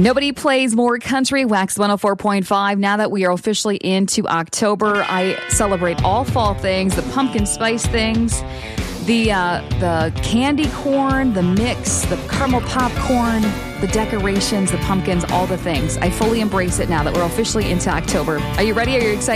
Nobody plays more country. Wax 104.5. Now that we are officially into October, I celebrate all fall things, the pumpkin spice things, the candy corn, the mix, the caramel popcorn, the decorations, the pumpkins, all the things. I fully embrace it now that we're officially into October. Are you ready? Are you excited?